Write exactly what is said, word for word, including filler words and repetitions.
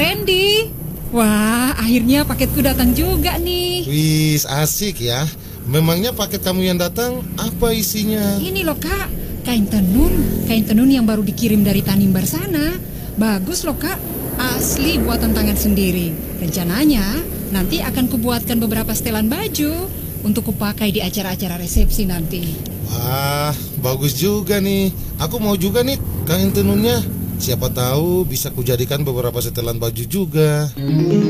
Randy. Wah, akhirnya paketku datang juga nih. Wis, asik ya. Memangnya paket kamu yang datang apa isinya? Ini loh Kak, kain tenun. Kain tenun yang baru dikirim dari Tanimbar sana. Bagus loh Kak, asli buatan tangan sendiri. Rencananya nanti akan kubuatkan beberapa setelan baju untuk kupakai di acara-acara resepsi nanti. Wah, bagus juga nih. Aku mau juga nih kain tenunnya. Siapa tahu bisa kujadikan beberapa setelan baju juga.